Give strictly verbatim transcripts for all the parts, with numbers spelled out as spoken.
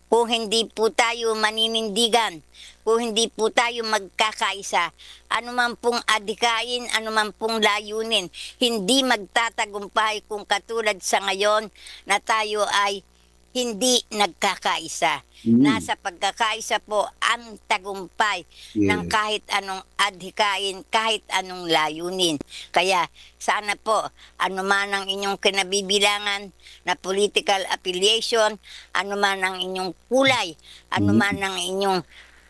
kung hindi po tayo maninindigan, kung hindi po tayo magkakaisa, anuman pong adhikain, anuman pong layunin, hindi magtatagumpay kung katulad sa ngayon na tayo ay hindi nagkakaisa. Mm. Nasa pagkakaisa po ang tagumpay ng Yes. kahit anong adhikain, kahit anong layunin. Kaya sana po, anuman ang inyong kinabibilangan na political affiliation, anuman ang inyong kulay, anuman ang inyong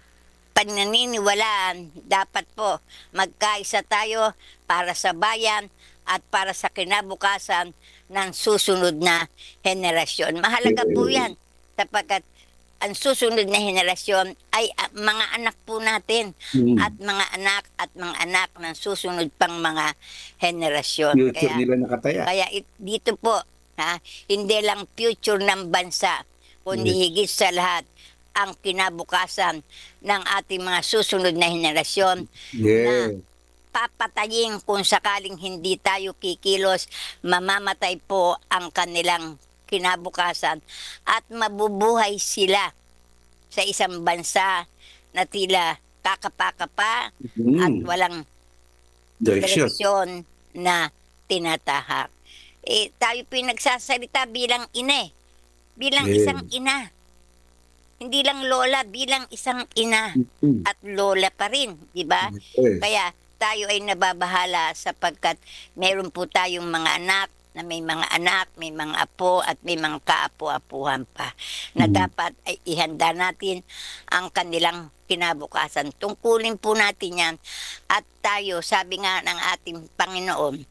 pananiniwalaan, dapat po magkaisa tayo para sa bayan at para sa kinabukasan ng susunod na henerasyon. Mahalaga po yan sapagkat ang susunod na henerasyon ay ah, mga anak po natin Mm. at mga anak at mga anak ng susunod pang mga henerasyon. Future Kaya, nila nakataya. kaya it- dito po, ha, hindi lang future ng bansa, kundi Yes. higit sa lahat ang kinabukasan ng ating mga susunod na henerasyon Yeah. papatayin kung sakaling hindi tayo kikilos, mamamatay po ang kanilang kinabukasan at mabubuhay sila sa isang bansa na tila kakapa-kapa at Mm. walang Direction. direksyon na tinatahak. Eh, tayo pinagsasalita bilang ina eh. Bilang Yeah. isang ina. Hindi lang lola, bilang isang ina Mm. at lola pa rin, di ba? Yes. Kaya tayo ay nababahala sapagkat meron po tayong mga anak na may mga anak, may mga apo at may mga kaapo-apuhan pa na Mm. dapat ay ihanda natin ang kanilang kinabukasan. Tungkulin po natin yan at tayo, sabi nga ng ating Panginoon,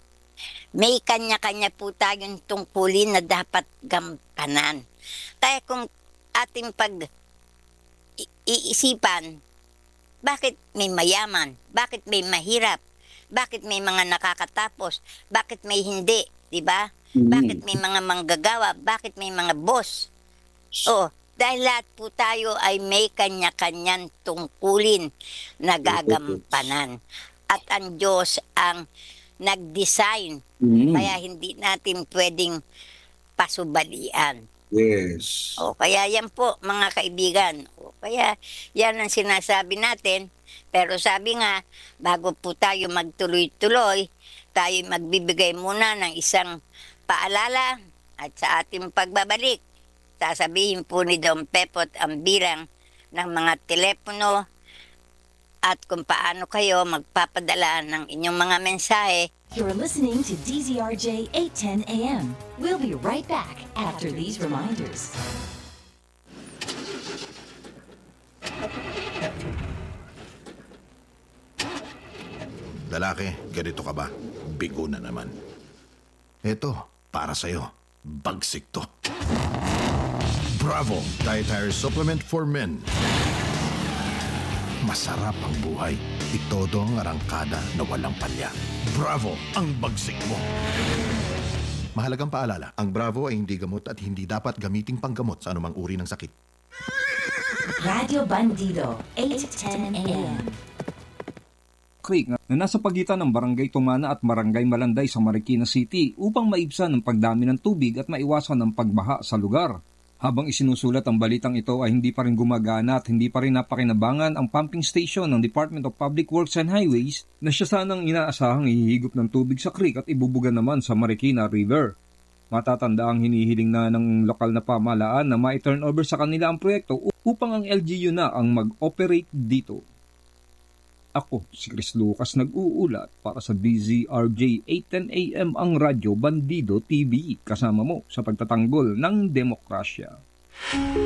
may kanya-kanya po tayong tungkulin na dapat gampanan. Kaya kung ating pag i- iisipan, bakit may mayaman? Bakit may mahirap? Bakit may mga nakakatapos? Bakit may hindi? Di ba? Mm. Bakit may mga manggagawa? Bakit may mga boss? Oh, dahil lahat po tayo ay may kanya-kanyang tungkulin na gagampanan. At ang Diyos ang nag-design. Mm. Kaya hindi natin pwedeng pasubalian. Yes. O kaya yan po mga kaibigan. O kaya yan ang sinasabi natin. Pero sabi nga, bago po tayo magtuloy-tuloy, tayo magbibigay muna ng isang paalala at sa ating pagbabalik, sasabihin po ni Don Pepot ang bilang ng mga telepono at kung paano kayo magpapadala ng inyong mga mensahe. You're listening to D Z R J eight ten A M. We'll be right back after these reminders. Lalaki, ganito ka ba? Bigo na naman. Eto, para sa'yo. Bagsik to. Bravo! Dietary Supplement for Men. Masarap ang buhay. Itodo ang arangkada na walang palya. Bravo! Ang bagsik mo. Mahalagang paalala, ang Bravo ay hindi gamot at hindi dapat gamiting panggamot sa anumang uri ng sakit. Radio Bandido, eight ten A M. Creek na nasa pagitan ng Barangay Tumana at Barangay Malanday sa Marikina City upang maibsan ang pagdami ng tubig at maiwasan ang pagbaha sa lugar. Habang isinusulat ang balitang ito ay hindi pa rin gumagana at hindi pa rin napakinabangan ang pumping station ng Department of Public Works and Highways na siya sanang inaasahang ihihigop ng tubig sa creek at ibubuga naman sa Marikina River. Matatanda ang hinihiling na ng lokal na pamahalaan na ma-turn over sa kanila ang proyekto upang ang L G U na ang mag-operate dito. Ako, si Chris Lucas nag-uulat para sa D Z R J eight ten A M ang Radyo Bandido T V kasama mo sa pagtatanggol ng demokrasya.